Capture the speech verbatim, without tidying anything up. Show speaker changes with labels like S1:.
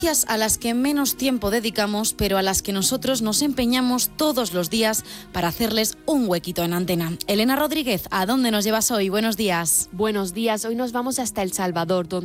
S1: A las que menos tiempo dedicamos, pero a las que nosotros nos empeñamos todos los días para hacerles un huequito en antena. Elena Rodríguez, ¿a dónde nos llevas hoy? Buenos días.
S2: Buenos días, hoy nos vamos hasta El Salvador, donde